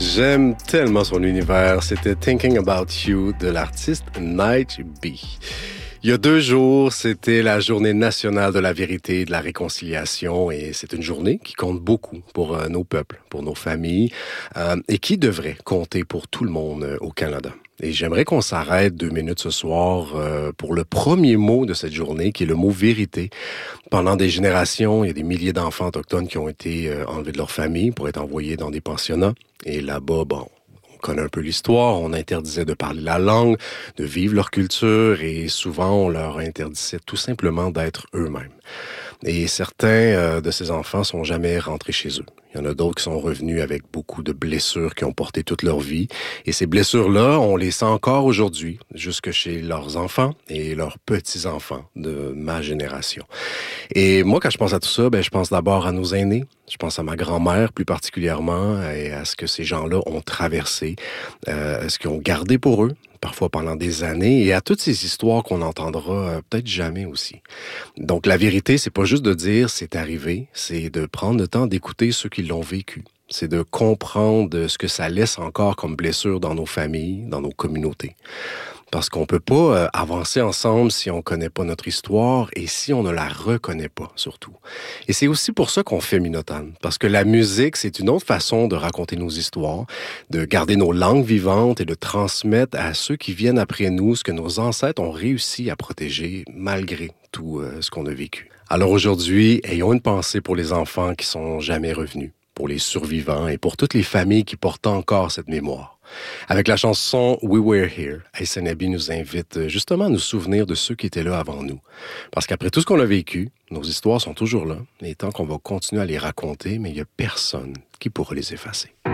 J'aime tellement son univers. C'était Thinking About You de l'artiste Night B. Il y a 2 jours, c'était la journée nationale de la vérité et de la réconciliation et c'est une journée qui compte beaucoup pour nos peuples, pour nos familles et qui devrait compter pour tout le monde au Canada. Et j'aimerais qu'on s'arrête 2 minutes ce soir pour le premier mot de cette journée, qui est le mot vérité. Pendant des générations, il y a des milliers d'enfants autochtones qui ont été enlevés de leur famille pour être envoyés dans des pensionnats. Et là-bas, bon, on connaît un peu l'histoire, on interdisait de parler la langue, de vivre leur culture, et souvent on leur interdisait tout simplement d'être eux-mêmes. Et certains de ces enfants sont jamais rentrés chez eux. Il y en a d'autres qui sont revenus avec beaucoup de blessures qui ont porté toute leur vie. Et ces blessures-là, on les sent encore aujourd'hui, jusque chez leurs enfants et leurs petits-enfants de ma génération. Et moi, quand je pense à tout ça, je pense d'abord à nos aînés. Je pense à ma grand-mère plus particulièrement et à ce que ces gens-là ont traversé, ce qu'ils ont gardé pour eux, parfois pendant des années, et à toutes ces histoires qu'on n'entendra peut-être jamais aussi. Donc la vérité, c'est pas juste de dire c'est arrivé, c'est de prendre le temps d'écouter ceux qui l'ont vécu. C'est de comprendre ce que ça laisse encore comme blessure dans nos familles, dans nos communautés. Parce qu'on peut pas avancer ensemble si on connaît pas notre histoire et si on ne la reconnaît pas, surtout. Et c'est aussi pour ça qu'on fait Minotan. Parce que la musique, c'est une autre façon de raconter nos histoires, de garder nos langues vivantes et de transmettre à ceux qui viennent après nous ce que nos ancêtres ont réussi à protéger malgré tout ce qu'on a vécu. Alors aujourd'hui, ayons une pensée pour les enfants qui sont jamais revenus, pour les survivants et pour toutes les familles qui portent encore cette mémoire. Avec la chanson We Were Here, Aysenebi nous invite justement à nous souvenir de ceux qui étaient là avant nous. Parce qu'après tout ce qu'on a vécu, nos histoires sont toujours là, et tant qu'on va continuer à les raconter, mais il n'y a personne qui pourra les effacer.